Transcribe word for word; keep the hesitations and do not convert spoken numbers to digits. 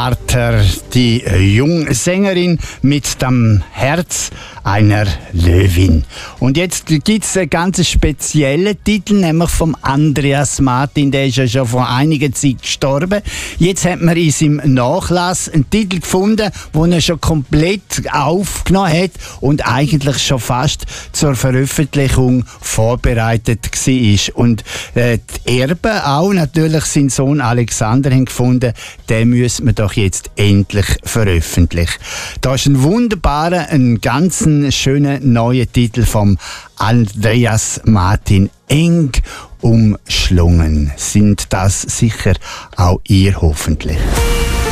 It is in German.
Carter, die Jungsängerin mit dem Herz einer Löwin. Und jetzt gibt es einen ganz speziellen Titel, nämlich vom Andreas Martin. Der ist ja schon vor einiger Zeit gestorben. Jetzt hat man in seinem Nachlass einen Titel gefunden, den er schon komplett aufgenommen hat und eigentlich schon fast zur Veröffentlichung vorbereitet war. Und äh, die Erben auch, natürlich sein Sohn Alexander, haben gefunden, den müssen wir doch jetzt endlich veröffentlichen. Da ist ein wunderbarer, ein ganz schöner neuer Titel vom Andreas Martin. Eng umschlungen. Sind das sicher auch ihr hoffentlich.